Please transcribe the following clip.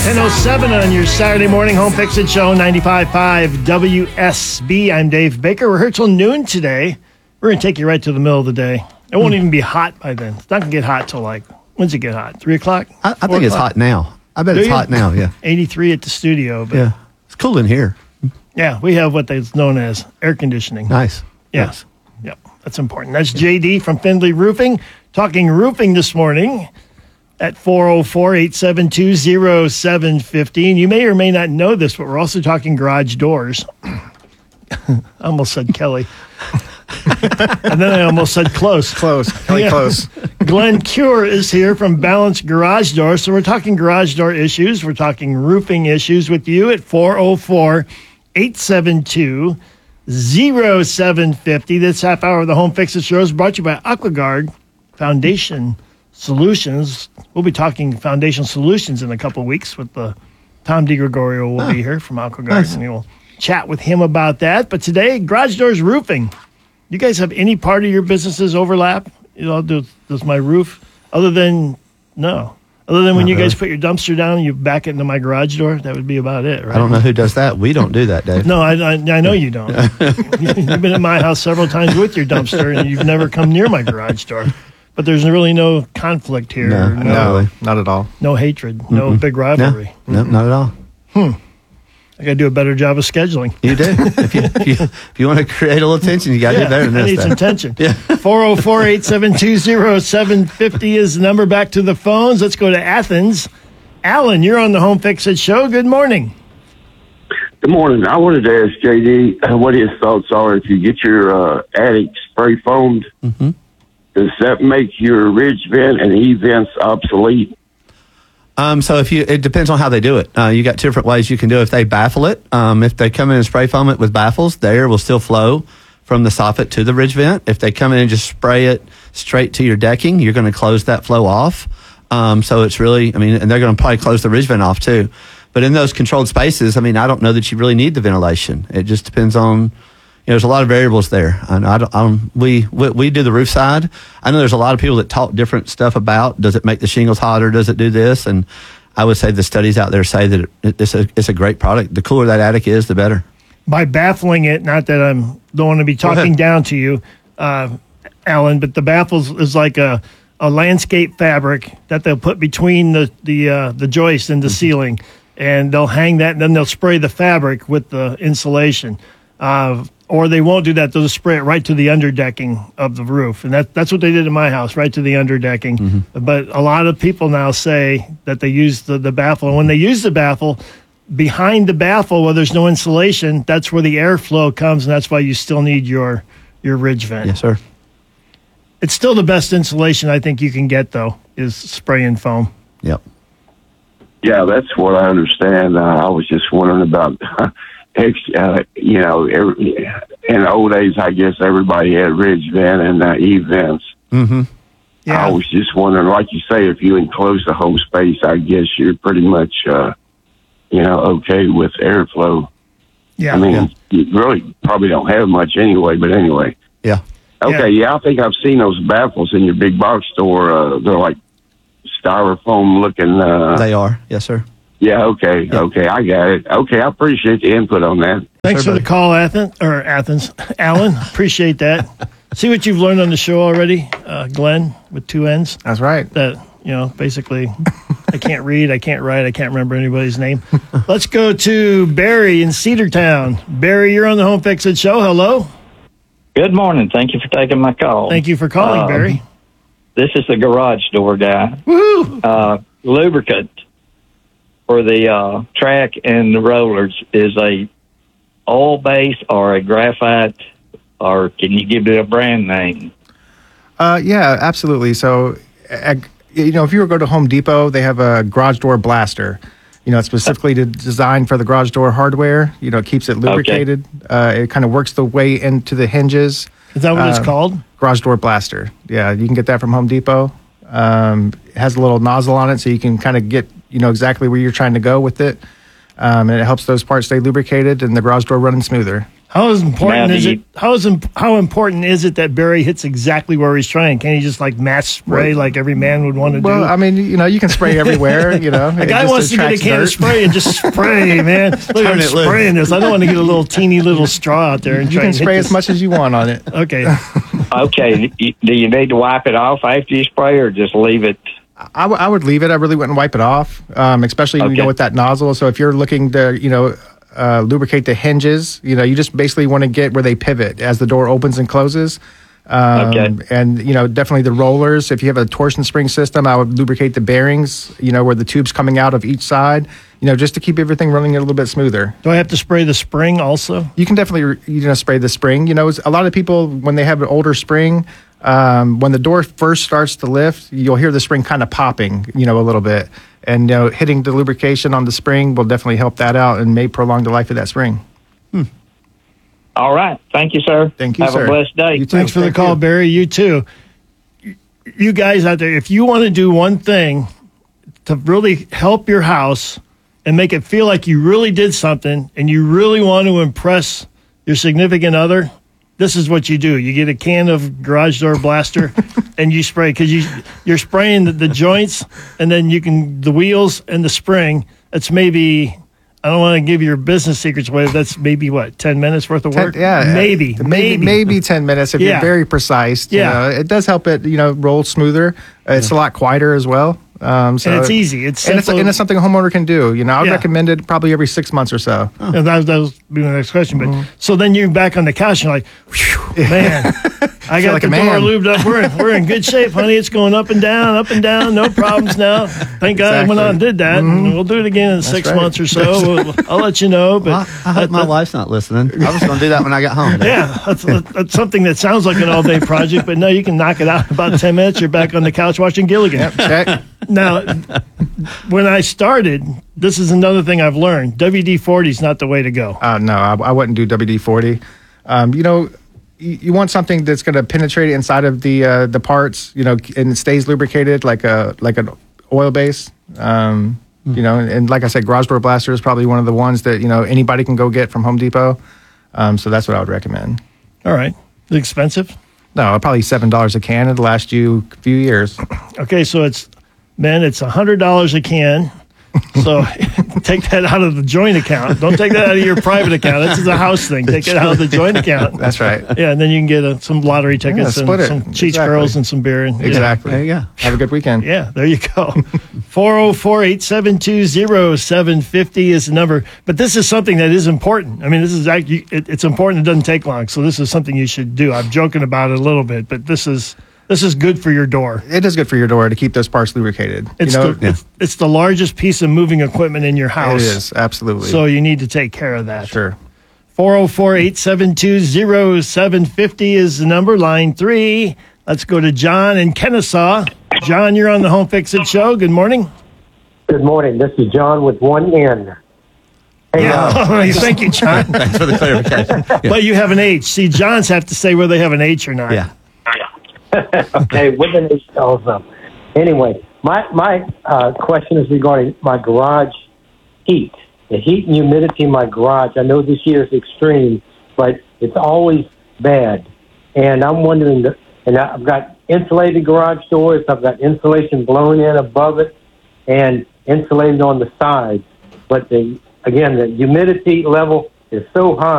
10:07 on your Saturday morning home fix it show, 95.5 WSB. I'm Dave Baker. We're here till noon today. We're going to take you right to the middle of the day. It won't even be hot by then. It's not going to get hot till when's it get hot? 3 o'clock? I think it's hot now. I bet it's hot now, yeah. 83 at the studio. But yeah, it's cool in here. Yeah, we have what is known as air conditioning. Nice. Yeah. Nice. Yep, that's important. That's JD from Findlay Roofing, talking roofing this morning at 404-872-0715. You may or may not know this, but we're also talking garage doors. I almost said Kelly. And then I almost said close. Close. Kelly, yeah. Close. Glenn Cure is here from Balance Garage Doors. So we're talking garage door issues. We're talking roofing issues with you at 404-872-0750. This half hour of the Home Fix It Show is brought to you by AquaGuard Foundation Solutions. We'll be talking foundation solutions in a couple of weeks with Tom DiGregorio will be here from AquaGuard, nice. And we'll chat with him about that. But today, garage doors roofing. You guys have any part of your businesses overlap? Does my roof, other than when you guys put your dumpster down and you back it into my garage door, that would be about it, right? I don't know who does that. We don't do that, Dave. No, I know you don't. You've been at my house several times with your dumpster, and you've never come near my garage door. But there's really no conflict here. No, not at all. No hatred. No big rivalry. No, not at all. I got to do a better job of scheduling. You do. If you want to create a little tension, you got to do better than this. I need some tension. 404-872-0750 is the number. Back to the phones. Let's go to Athens. Alan, you're on the Home Fix It Show. Good morning. Good morning. I wanted to ask JD what his thoughts are if you get your attic spray foamed. Mm-hmm. Does that make your ridge vent and E-vents obsolete? So it depends on how they do it. You got two different ways you can do it. If they baffle it, if they come in and spray foam it with baffles, the air will still flow from the soffit to the ridge vent. If they come in and just spray it straight to your decking, you're going to close that flow off. So it's really, and they're going to probably close the ridge vent off too. But in those controlled spaces, I don't know that you really need the ventilation. It just depends on, there's a lot of variables there. And we do the roof side. I know there's a lot of people that talk different stuff about, does it make the shingles hotter? Does it do this? And I would say the studies out there say that it's a great product. The cooler that attic is, the better. By baffling it, not that I don't want to be talking down to you, Alan, but the baffles is like a landscape fabric that they'll put between the joist and the ceiling, and they'll hang that, and then they'll spray the fabric with the insulation. Or they won't do that. They'll just spray it right to the underdecking of the roof. And that's what they did in my house, right to the underdecking. Mm-hmm. But a lot of people now say that they use the baffle. And when they use the baffle, behind the baffle where there's no insulation, that's where the airflow comes, and that's why you still need your ridge vent. Yes, sir. It's still the best insulation I think you can get, though, is spray and foam. Yep. Yeah, that's what I understand. I was just wondering about... in the old days, I guess everybody had ridge vent and E-vents. Mm-hmm. Yeah. I was just wondering, like you say, if you enclose the whole space, I guess you're pretty much, okay with airflow. Yeah. You really probably don't have much anyway, but anyway. Yeah. Okay, yeah, I think I've seen those baffles in your big box store. They're like styrofoam looking. They are, yes, sir. Yeah, okay, yep. Okay, I got it. Okay, I appreciate the input on that. Thanks for the call, Athens. Alan, appreciate that. See what you've learned on the show already, Glenn, with two N's? That's right. That, basically, I can't read, I can't write, I can't remember anybody's name. Let's go to Barry in Cedartown. Barry, you're on the Home Fix It Show. Hello. Good morning. Thank you for taking my call. Thank you for calling, Barry. This is the garage door guy. Woohoo! Lubricant for the track and the rollers is a oil base or a graphite, or can you give it a brand name? Yeah, absolutely. So, if you were to go to Home Depot, they have a garage door blaster. Specifically designed for the garage door hardware. It keeps it lubricated. Okay. It kind of works the way into the hinges. Is that what it's called? Garage door blaster. Yeah, you can get that from Home Depot. It has a little nozzle on it, so you can kind of get exactly where you're trying to go with it. And it helps those parts stay lubricated and the garage door running smoother. How important Now, is it? How important is it that Barry hits exactly where he's trying? Can he just like mass spray like every man would want to do? Well, I mean, you can spray everywhere. A guy wants to get a can of spray and just spray, man. Look, I'm spraying this. I don't want to get a little teeny little straw out there and you try can and hit spray this. as much as you want on it. Okay. Okay. Do you need to wipe it off after you spray, or just leave it? I would leave it. I really wouldn't wipe it off, especially Okay. with that nozzle. So if you're looking to lubricate the hinges, you just basically want to get where they pivot as the door opens and closes. Okay. And definitely the rollers. If you have a torsion spring system, I would lubricate the bearings. Where the tube's coming out of each side. Just to keep everything running a little bit smoother. Do I have to spray the spring also? You can definitely spray the spring. A lot of people when they have an older spring. When the door first starts to lift, you'll hear the spring kind of popping, a little bit. And hitting the lubrication on the spring will definitely help that out and may prolong the life of that spring. All right. Thank you, sir. Thank you, Have sir. a blessed day. You too. Thanks for the Thank call, you. Barry. You too. You guys out there, if you want to do one thing to really help your house and make it feel like you really did something and you really want to impress your significant other, this is what you do. You get a can of garage door blaster and you spray, because you're spraying the joints, and then the wheels and the spring. That's maybe, I don't want to give your business secrets away. That's maybe 10 minutes worth of work? Maybe 10 minutes if Yeah. you're very precise. Yeah. It does help it, roll smoother. It's a lot quieter as well. So And it's easy. It's and simple. it's something a homeowner can do. I would Yeah. recommend it probably every 6 months or so. And that was my next question. But so then you're back on the couch and you're like, "Whew, man, I got like the a door man." lubed up. We're in good shape, honey. It's going up and down, no problems now. Thank God I went on and did that. And we'll do it again in 6 right. months or so. I'll let you know. But I hope my wife's not listening. I was going to do that when I got home. yeah, that's something that sounds like an all-day project. But no, you can knock it out in about 10 minutes. You're back on the couch watching Gilligan. Check. Now, when I started, this is another thing I've learned. WD-40 is not the way to go. No, I wouldn't do WD-40. You want something that's going to penetrate inside of the parts, and it stays lubricated like an oil base. And like I said, garage door blaster is probably one of the ones that anybody can go get from Home Depot. So that's what I would recommend. All right. Is it expensive? No, probably $7 a can. It'll last you a few years. Okay, so it's $100 a can. So take that out of the joint account. Don't take that out of your private account. This is a house thing. Take it out of the joint account. That's right. Yeah, and then you can get some lottery tickets and split it. some Cheech Exactly. Girls and some beer. And, Exactly. There you go. Have a good weekend. Yeah, there you go. 404-872-0750 is the number. But this is something that is important. I mean, this is actually, it's important. It doesn't take long. So this is something you should do. I'm joking about it a little bit, but this is good for your door. It is good for your door to keep those parts lubricated. It's it's the largest piece of moving equipment in your house. It is, absolutely. So you need to take care of that. Sure. 404-872-0750 is the number, line 3. Let's go to John in Kennesaw. John, you're on the Home Fix It Show. Good morning. Good morning. This is John with one N. Hey, Thank you, John. Thanks for the clarification. Yeah. But you have an H. See, Johns have to say whether they have an H or not. Yeah. okay, with an H also. Anyway, my question is regarding my garage heat. The heat and humidity in my garage, I know this year is extreme, but it's always bad. And I'm wondering, and I've got insulated garage doors, I've got insulation blown in above it, and insulated on the sides. But the humidity level is so high.